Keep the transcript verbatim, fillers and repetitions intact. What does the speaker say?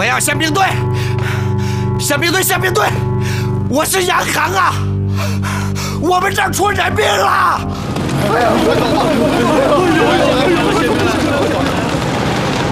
要宪兵队，宪兵队，宪兵队，我是杨康啊，我们这儿出人命了！哎呀，快走吧！